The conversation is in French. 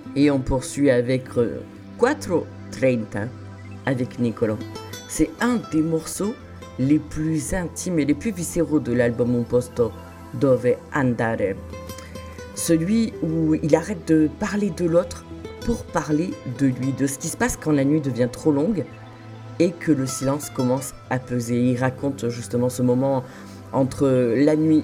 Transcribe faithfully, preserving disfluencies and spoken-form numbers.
Et on poursuit avec euh, Quattro Trenta avec Niccolò. C'est un des morceaux les plus intimes et les plus viscéraux de l'album Un posto dove andare. Celui où il arrête de parler de l'autre pour parler de lui, de ce qui se passe quand la nuit devient trop longue et que le silence commence à peser. Il raconte justement ce moment entre la nuit